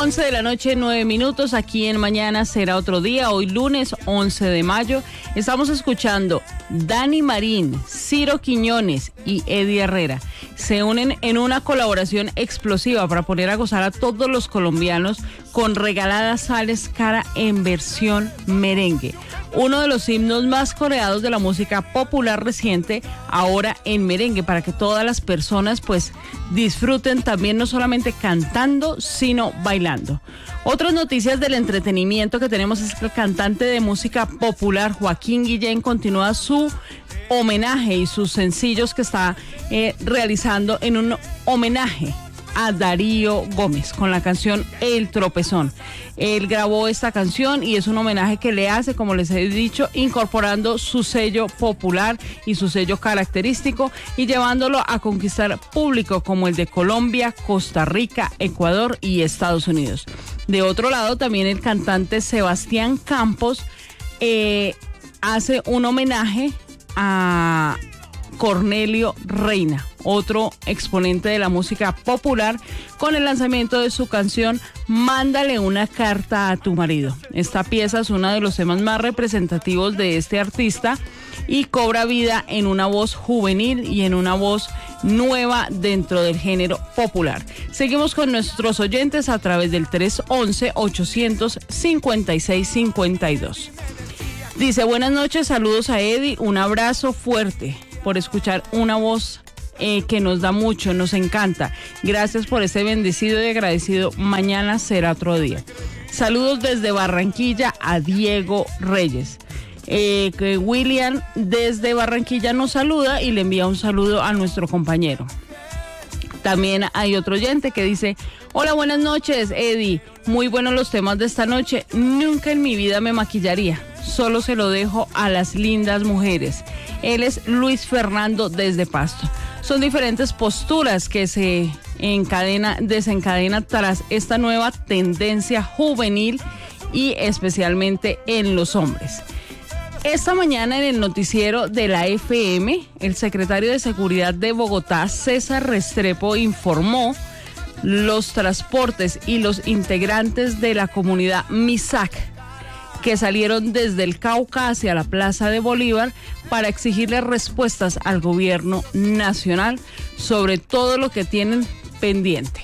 11 de la noche, 9 minutos, aquí en Mañana Será Otro Día, hoy lunes 11 de mayo. Estamos escuchando Dani Marín, Ciro Quiñones y Eddie Herrera. Se unen en una colaboración explosiva para poner a gozar a todos los colombianos con Regalada Sales Cara en versión merengue. Uno de los himnos más coreados de la música popular reciente, ahora en merengue, para que todas las personas pues disfruten también, no solamente cantando, sino bailando. Otras noticias del entretenimiento que tenemos es que el cantante de música popular Joaquín Guillén continúa su homenaje y sus sencillos que está realizando en un homenaje a Darío Gómez con la canción El Tropezón. Él grabó esta canción y es un homenaje que le hace, como les he dicho, incorporando su sello popular y su sello característico y llevándolo a conquistar público como el de Colombia, Costa Rica, Ecuador y Estados Unidos. De otro lado, también el cantante Sebastián Campos hace un homenaje a Cornelio Reina, otro exponente de la música popular, con el lanzamiento de su canción Mándale una carta a tu marido. Esta pieza es uno de los temas más representativos de este artista y cobra vida en una voz juvenil y en una voz nueva dentro del género popular. Seguimos con nuestros oyentes a través del 311-856-52. Dice, buenas noches, saludos a Eddie, un abrazo fuerte por escuchar una voz que nos da mucho, nos encanta. Gracias por ese bendecido y agradecido Mañana Será Otro Día. Saludos desde Barranquilla a Diego Reyes. Que William desde Barranquilla nos saluda y le envía un saludo a nuestro compañero. También hay otro oyente que dice, hola, buenas noches, Eddie. Muy buenos los temas de esta noche. Nunca en mi vida me maquillaría. Solo se lo dejo a las lindas mujeres. Él es Luis Fernando desde Pasto. Son diferentes posturas que se desencadena tras esta nueva tendencia juvenil y especialmente en los hombres. Esta mañana en el noticiero de la FM, el secretario de Seguridad de Bogotá, César Restrepo, informó los transportes y los integrantes de la comunidad MISAC que salieron desde el Cauca hacia la Plaza de Bolívar para exigirle respuestas al gobierno nacional sobre todo lo que tienen pendiente.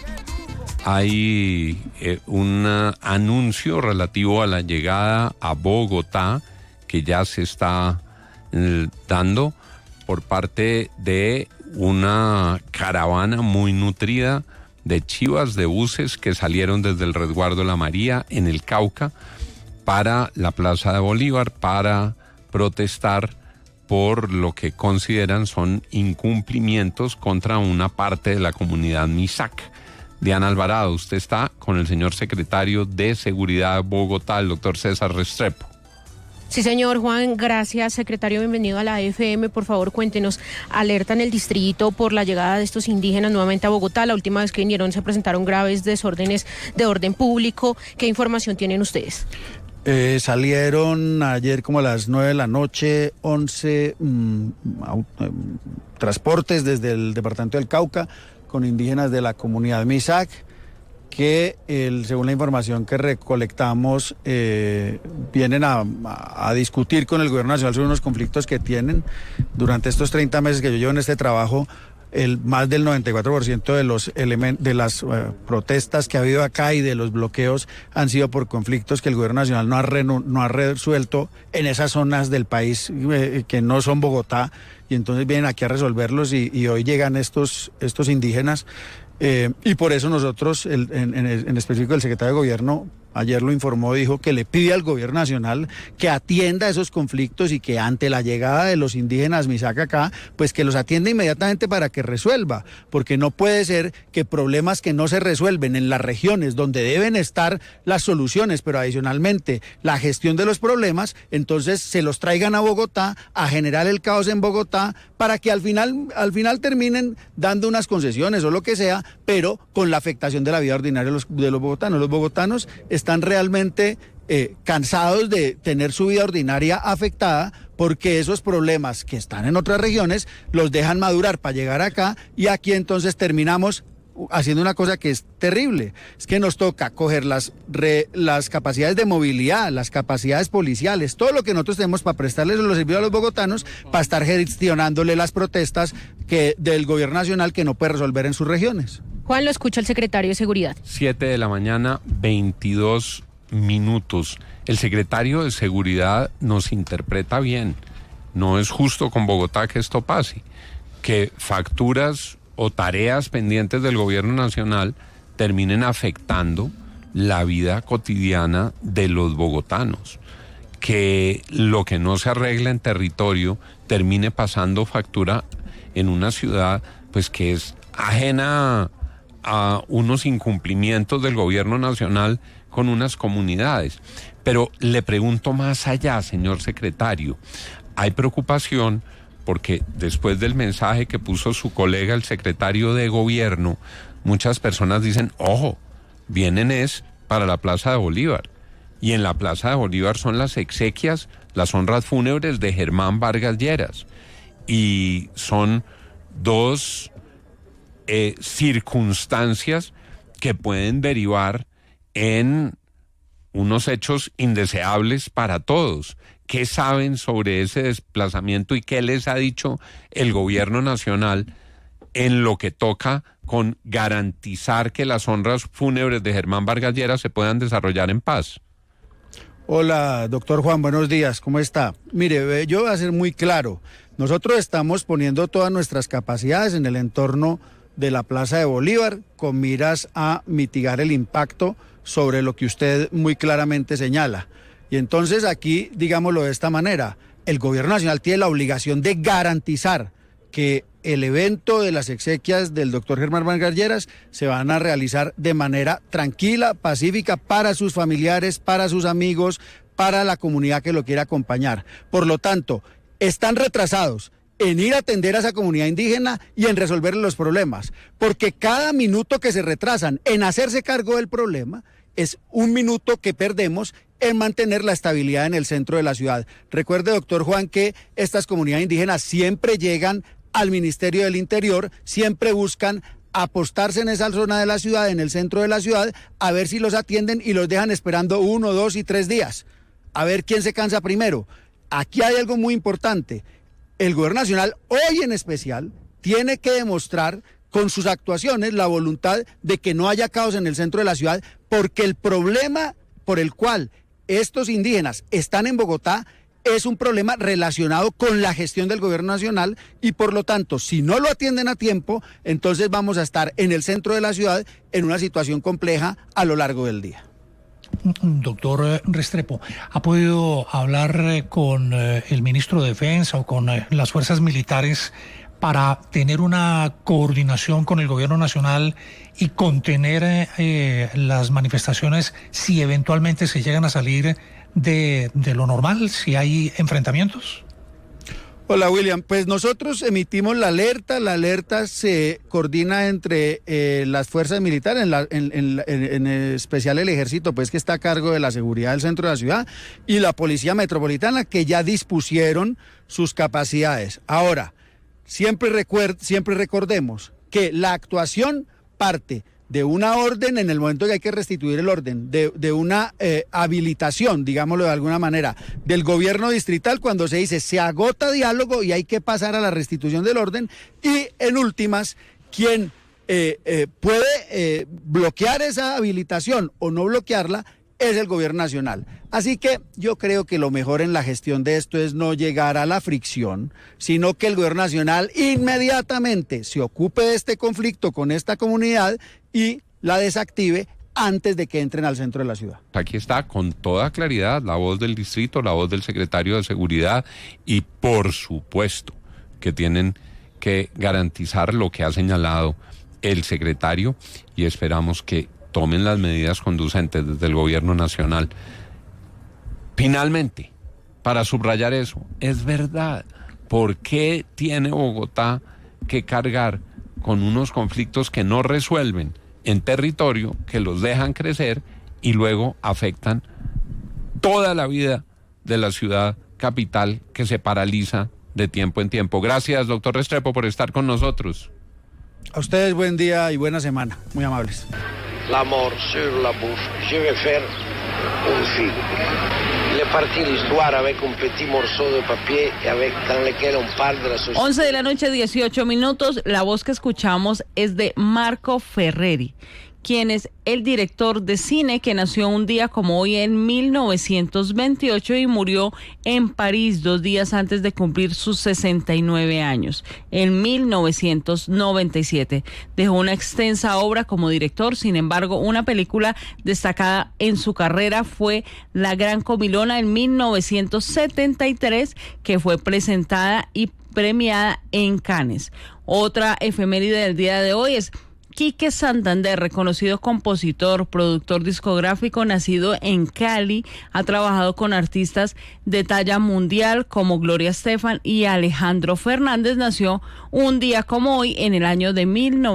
Hay un anuncio relativo a la llegada a Bogotá que ya se está dando por parte de una caravana muy nutrida de chivas, de buses que salieron desde el resguardo La María en el Cauca para la Plaza de Bolívar para protestar por lo que consideran son incumplimientos contra una parte de la comunidad MISAC. Diana Alvarado, usted está con el señor secretario de Seguridad de Bogotá, el doctor César Restrepo. Sí, señor Juan, gracias, secretario, bienvenido a la FM. Por favor, cuéntenos, alerta en el distrito por la llegada de estos indígenas nuevamente a Bogotá. La última vez que vinieron se presentaron graves desórdenes de orden público. ¿Qué información tienen ustedes? Salieron ayer como a las 9 de la noche 11 transportes desde el departamento del Cauca con indígenas de la comunidad MISAC que según la información que recolectamos vienen a discutir con el gobierno nacional sobre unos conflictos que tienen. Durante estos 30 meses que yo llevo en este trabajo, más del 94% de las protestas que ha habido acá y de los bloqueos han sido por conflictos que el gobierno nacional no ha resuelto en esas zonas del país que no son Bogotá, y entonces vienen aquí a resolverlos y hoy llegan estos indígenas y por eso nosotros, en específico el secretario de Gobierno, ayer lo informó, dijo que le pide al gobierno nacional que atienda esos conflictos y que ante la llegada de los indígenas MISAC acá, pues que los atienda inmediatamente para que resuelva, porque no puede ser que problemas que no se resuelven en las regiones donde deben estar las soluciones, pero adicionalmente la gestión de los problemas, entonces se los traigan a Bogotá a generar el caos en Bogotá para que al final terminen dando unas concesiones o lo que sea, pero con la afectación de la vida ordinaria de los bogotanos. Los bogotanos están realmente cansados de tener su vida ordinaria afectada porque esos problemas que están en otras regiones los dejan madurar para llegar acá y aquí entonces terminamos haciendo una cosa que es terrible, es que nos toca coger las capacidades de movilidad, las capacidades policiales, todo lo que nosotros tenemos para prestarles los servicios a los bogotanos, para estar gestionándole las protestas del gobierno nacional que no puede resolver en sus regiones. Juan, lo escucha el secretario de Seguridad. 7 de la mañana, 22 minutos. El secretario de Seguridad nos interpreta bien. No es justo con Bogotá que esto pase, que facturas o tareas pendientes del gobierno nacional terminen afectando la vida cotidiana de los bogotanos, que lo que no se arregla en territorio termine pasando factura en una ciudad pues que es ajena a unos incumplimientos del gobierno nacional con unas comunidades. Pero le pregunto más allá, señor secretario, hay preocupación porque después del mensaje que puso su colega, el secretario de Gobierno, muchas personas dicen, ojo, vienen es para la Plaza de Bolívar. Y en la Plaza de Bolívar son las exequias, las honras fúnebres de Germán Vargas Lleras. Y son dos circunstancias que pueden derivar en unos hechos indeseables para todos. ¿Qué saben sobre ese desplazamiento y qué les ha dicho el gobierno nacional en lo que toca con garantizar que las honras fúnebres de Germán Vargas Lleras se puedan desarrollar en paz? Hola, doctor Juan, buenos días, ¿cómo está? Mire, yo voy a ser muy claro. Nosotros estamos poniendo todas nuestras capacidades en el entorno de la Plaza de Bolívar con miras a mitigar el impacto sobre lo que usted muy claramente señala. Y entonces aquí, digámoslo de esta manera, el gobierno nacional tiene la obligación de garantizar que el evento de las exequias del doctor Germán Vargas Lleras se van a realizar de manera tranquila, pacífica, para sus familiares, para sus amigos, para la comunidad que lo quiera acompañar. Por lo tanto, están retrasados en ir a atender a esa comunidad indígena y en resolver los problemas, porque cada minuto que se retrasan en hacerse cargo del problema es un minuto que perdemos en mantener la estabilidad en el centro de la ciudad. Recuerde, doctor Juan, que estas comunidades indígenas siempre llegan al Ministerio del Interior, siempre buscan apostarse en esa zona de la ciudad, en el centro de la ciudad, a ver si los atienden y los dejan esperando 1, 2 y 3 días, a ver quién se cansa primero. Aquí hay algo muy importante. El gobierno nacional, hoy en especial, tiene que demostrar con sus actuaciones la voluntad de que no haya caos en el centro de la ciudad, porque el problema por el cual estos indígenas están en Bogotá es un problema relacionado con la gestión del gobierno nacional y por lo tanto, si no lo atienden a tiempo, entonces vamos a estar en el centro de la ciudad en una situación compleja a lo largo del día. Doctor Restrepo, ¿ha podido hablar con el ministro de Defensa o con las fuerzas militares para tener una coordinación con el gobierno nacional y contener las manifestaciones si eventualmente se llegan a salir de lo normal, si hay enfrentamientos? Hola, William, pues nosotros emitimos la alerta se coordina entre las fuerzas militares, en especial el ejército, pues que está a cargo de la seguridad del centro de la ciudad, y la policía metropolitana, que ya dispusieron sus capacidades. Ahora, siempre recordemos que la actuación parte de una orden en el momento que hay que restituir el orden, de una habilitación, digámoslo de alguna manera, del gobierno distrital cuando se dice se agota diálogo y hay que pasar a la restitución del orden, y en últimas, quien puede bloquear esa habilitación o no bloquearla es el gobierno nacional. Así que yo creo que lo mejor en la gestión de esto es no llegar a la fricción, sino que el gobierno nacional inmediatamente se ocupe de este conflicto con esta comunidad y la desactive antes de que entren al centro de la ciudad. Aquí está con toda claridad la voz del distrito, la voz del secretario de Seguridad y por supuesto que tienen que garantizar lo que ha señalado el secretario y esperamos que tomen las medidas conducentes desde el gobierno nacional. Finalmente, para subrayar eso, es verdad, ¿por qué tiene Bogotá que cargar con unos conflictos que no resuelven en territorio, que los dejan crecer y luego afectan toda la vida de la ciudad capital que se paraliza de tiempo en tiempo? Gracias, doctor Restrepo, por estar con nosotros. A ustedes buen día y buena semana. Muy amables. La mort sur la bouffe. Je vais faire un film. Il est parti l'histoire avec un petit morceau de papier dans lequel on parle de la société. 11 de la noche, 18 minutos. La voz que escuchamos es de Marco Ferreri, quien es el director de cine que nació un día como hoy en 1928 y murió en París 2 días antes de cumplir sus 69 años, en 1997. Dejó una extensa obra como director, sin embargo, una película destacada en su carrera fue La Gran Comilona en 1973, que fue presentada y premiada en Cannes. Otra efeméride del día de hoy es Quique Santander, reconocido compositor, productor discográfico, nacido en Cali, ha trabajado con artistas de talla mundial como Gloria Estefan y Alejandro Fernández. Nació un día como hoy en el año de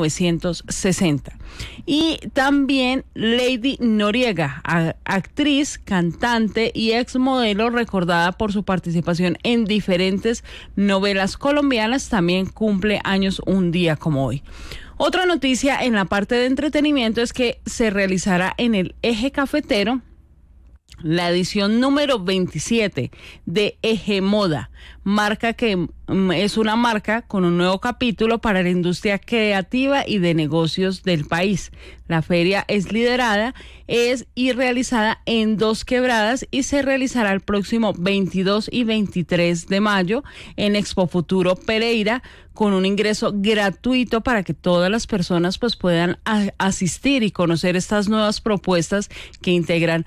1960. Y también Lady Noriega, actriz, cantante y exmodelo recordada por su participación en diferentes novelas colombianas, también cumple años un día como hoy. Otra noticia en la parte de entretenimiento es que se realizará en el Eje Cafetero la edición número 27 de Eje Moda, marca que es una marca con un nuevo capítulo para la industria creativa y de negocios del país. La feria es liderada y realizada en Dos Quebradas y se realizará el próximo 22 y 23 de mayo en Expo Futuro Pereira, con un ingreso gratuito para que todas las personas pues puedan asistir y conocer estas nuevas propuestas que integran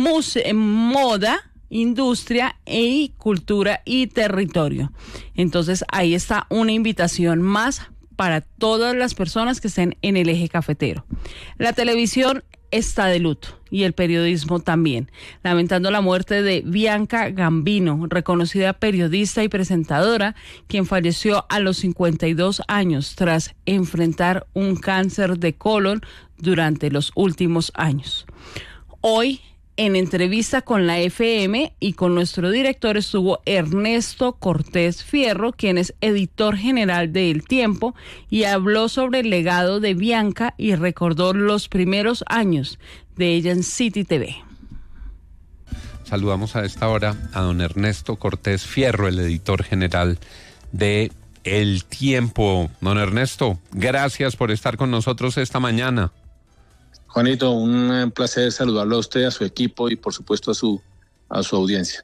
moda, industria y cultura y territorio. Entonces ahí está una invitación más para todas las personas que estén en el Eje Cafetero. La televisión está de luto y el periodismo también, lamentando la muerte de Bianca Gambino, reconocida periodista y presentadora, quien falleció a los 52 años tras enfrentar un cáncer de colon durante los últimos años. Hoy, en entrevista con la FM y con nuestro director, estuvo Ernesto Cortés Fierro, quien es editor general de El Tiempo, y habló sobre el legado de Bianca y recordó los primeros años de ella en City TV. Saludamos a esta hora a don Ernesto Cortés Fierro, el editor general de El Tiempo. Don Ernesto, gracias por estar con nosotros esta mañana. Juanito, un placer saludarlo a usted, a su equipo y por supuesto a su audiencia.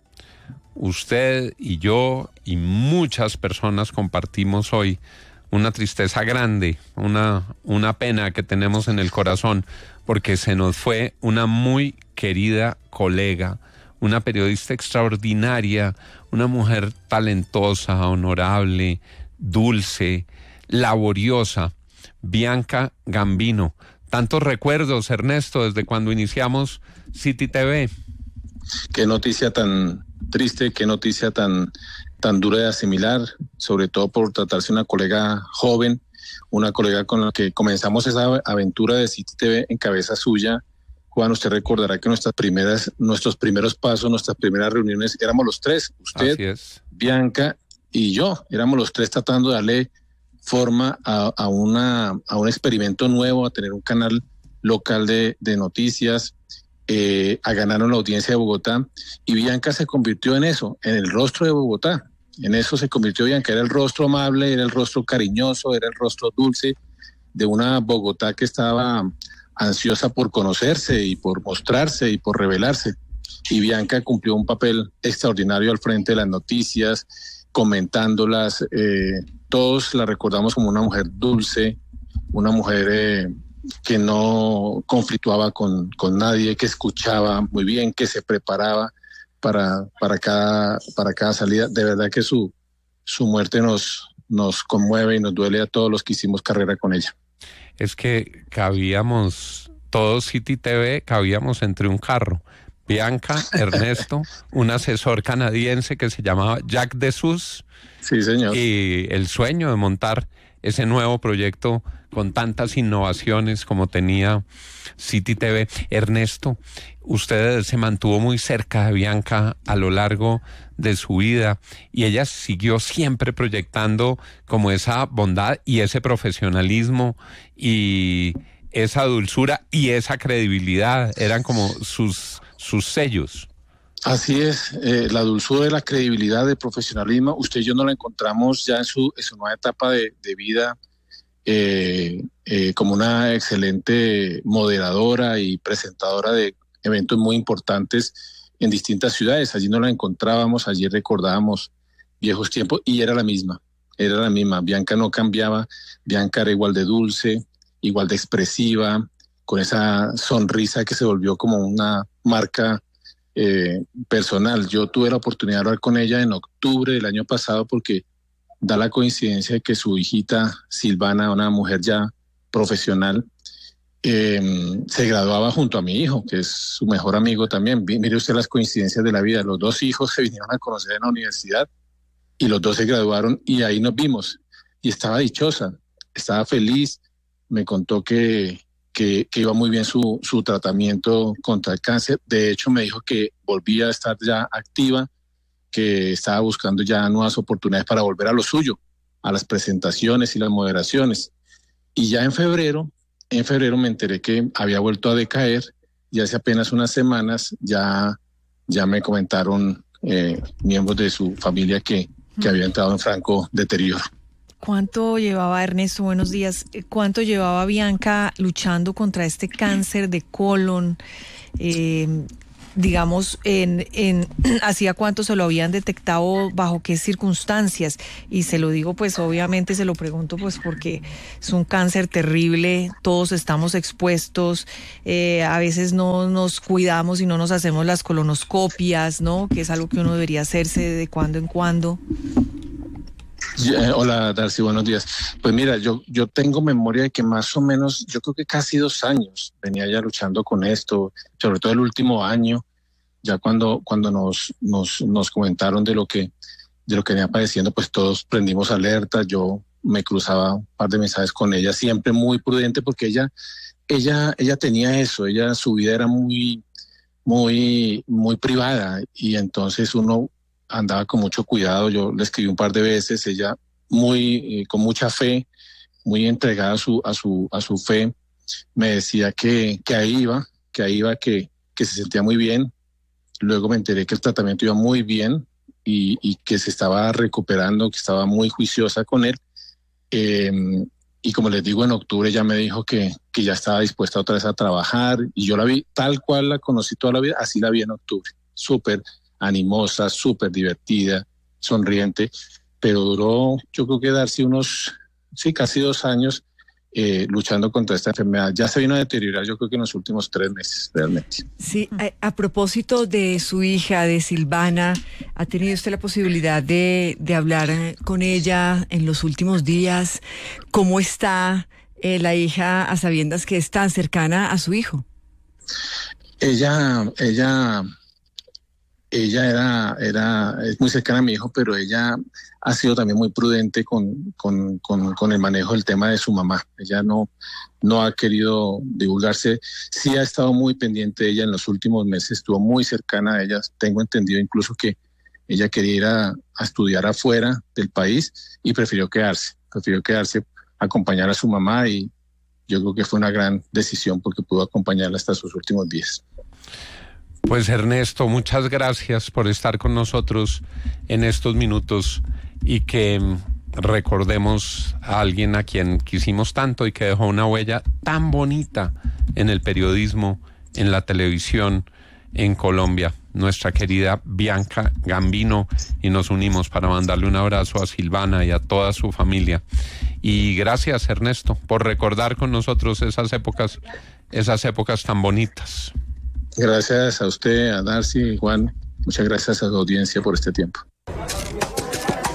Usted y yo y muchas personas compartimos hoy una tristeza grande, una pena que tenemos en el corazón, porque se nos fue una muy querida colega, una periodista extraordinaria, una mujer talentosa, honorable, dulce, laboriosa, Bianca Gambino. Tantos recuerdos, Ernesto, desde cuando iniciamos City TV. Qué noticia tan triste, qué noticia tan dura de asimilar, sobre todo por tratarse de una colega joven, una colega con la que comenzamos esa aventura de City TV en cabeza suya. Juan, usted recordará que nuestros primeros pasos, nuestras primeras reuniones, éramos los tres, usted, Bianca y yo, éramos los tres tratando de darle forma a un experimento nuevo, a tener un canal local de noticias, a ganar una audiencia de Bogotá, y Bianca se convirtió en eso, en el rostro de Bogotá. En eso se convirtió Bianca, era el rostro amable, era el rostro cariñoso, era el rostro dulce de una Bogotá que estaba ansiosa por conocerse y por mostrarse y por revelarse. Y Bianca cumplió un papel extraordinario al frente de las noticias, comentándolas. Todos la recordamos como una mujer dulce, una mujer que no conflictuaba con nadie, que escuchaba muy bien, que se preparaba para cada salida. De verdad que su muerte nos conmueve y nos duele a todos los que hicimos carrera con ella. Es que todos City TV cabíamos entre un carro. Bianca, Ernesto, un asesor canadiense que se llamaba Jacques Dessous. Sí, señor. Y el sueño de montar ese nuevo proyecto con tantas innovaciones como tenía City TV. Ernesto, usted se mantuvo muy cerca de Bianca a lo largo de su vida y ella siguió siempre proyectando como esa bondad y ese profesionalismo y esa dulzura y esa credibilidad, eran como sus sellos. Así es, la dulzura, la credibilidad, el profesionalismo, usted y yo nos la encontramos ya en su nueva etapa de vida como una excelente moderadora y presentadora de eventos muy importantes en distintas ciudades. Allí nos la encontrábamos, allí recordábamos viejos tiempos y era la misma. Bianca no cambiaba, Bianca era igual de dulce, igual de expresiva, con esa sonrisa que se volvió como una marca personal. Yo tuve la oportunidad de hablar con ella en octubre del año pasado porque da la coincidencia de que su hijita Silvana, una mujer ya profesional, se graduaba junto a mi hijo, que es su mejor amigo también. Mire usted las coincidencias de la vida. Los dos hijos se vinieron a conocer en la universidad y los dos se graduaron y ahí nos vimos. Y estaba dichosa, estaba feliz. Me contó que iba muy bien su tratamiento contra el cáncer. De hecho, me dijo que volvía a estar ya activa, que estaba buscando ya nuevas oportunidades para volver a lo suyo, a las presentaciones y las moderaciones. Y ya en febrero me enteré que había vuelto a decaer y hace apenas unas semanas ya me comentaron miembros de su familia que había entrado en franco deterioro. ¿Cuánto llevaba, Ernesto, buenos días, cuánto llevaba Bianca luchando contra este cáncer de colon? Digamos, ¿hacía cuánto se lo habían detectado, bajo qué circunstancias? Y se lo digo, pues obviamente se lo pregunto, pues porque es un cáncer terrible, todos estamos expuestos, a veces no nos cuidamos y no nos hacemos las colonoscopias, ¿no? Que es algo que uno debería hacerse de cuando en cuando. Hola, Darcy, buenos días. Pues mira, yo tengo memoria de que más o menos, yo creo que casi 2 años venía ya luchando con esto, sobre todo el último año, ya cuando nos comentaron de lo que venía padeciendo, pues todos prendimos alerta. Yo me cruzaba un par de mensajes con ella, siempre muy prudente, porque ella tenía eso, su vida era muy, muy, muy privada, y entonces uno andaba con mucho cuidado. Yo le escribí un par de veces, ella con mucha fe, muy entregada a su fe, me decía que ahí iba, que se sentía muy bien. Luego me enteré que el tratamiento iba muy bien y que se estaba recuperando, que estaba muy juiciosa con él. Y como les digo, en octubre ya me dijo que ya estaba dispuesta otra vez a trabajar, y yo la vi tal cual la conocí toda la vida, así la vi en octubre, súper animosa, súper divertida, sonriente, pero duró, yo creo que Darcy, casi 2 años luchando contra esta enfermedad. Ya se vino a deteriorar, yo creo que en los últimos 3 meses, realmente. Sí, a propósito de su hija, de Silvana, ¿ha tenido usted la posibilidad de hablar con ella en los últimos días? ¿Cómo está la hija, a sabiendas que es tan cercana a su hijo? Ella es muy cercana a mi hijo, pero ella ha sido también muy prudente con el manejo del tema de su mamá. Ella no ha querido divulgarse. Sí ha estado muy pendiente de ella en los últimos meses, estuvo muy cercana a ella. Tengo entendido incluso que ella quería ir a estudiar afuera del país y prefirió quedarse, acompañar a su mamá, y yo creo que fue una gran decisión porque pudo acompañarla hasta sus últimos días. Pues Ernesto, muchas gracias por estar con nosotros en estos minutos, y que recordemos a alguien a quien quisimos tanto y que dejó una huella tan bonita en el periodismo, en la televisión en Colombia, nuestra querida Bianca Gambino, y nos unimos para mandarle un abrazo a Silvana y a toda su familia. Y gracias, Ernesto, por recordar con nosotros esas épocas tan bonitas. Gracias a usted, a Darcy y Juan. Muchas gracias a su audiencia por este tiempo.